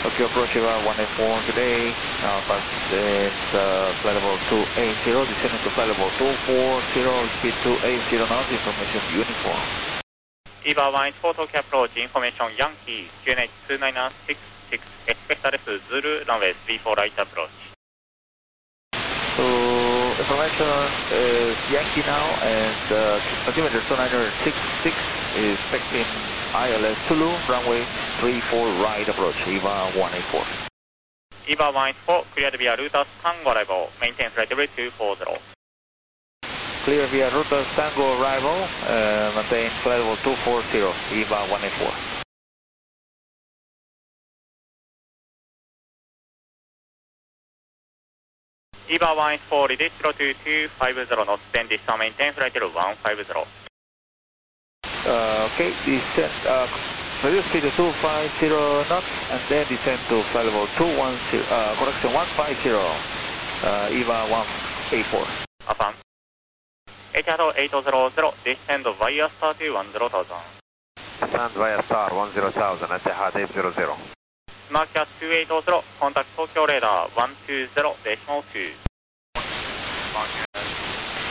Okay, approach EVA 184 today. Fast flight level 280, descending to flight level 240, speed 280 knots, information uniform. EVA 184 Tokyo approach, information Yankee, QNH 29966, expect RF Zulu, runway 34 right approach. So, information is Yankee now, and altimeter 29966 is expecting ILS Tulu, runway 34 right approach, EVA 184. EVA 184, cleared via Routas Tango arrival, maintain flight level 240. Clear via Routas Tango arrival, maintain flight level 240, EVA 184. EVA 184, release 02250 knots, then descend, maintain flight level 150. Okay, descend, reduce speed to 250 knots, and then descend to flight level 210, correction 150, EVA 184. Affirm. Etihad 800, descend via star to 10,000. Descend via star 10,000, Etihad 800. Marcus 280, contact Tokyo radar 120.2.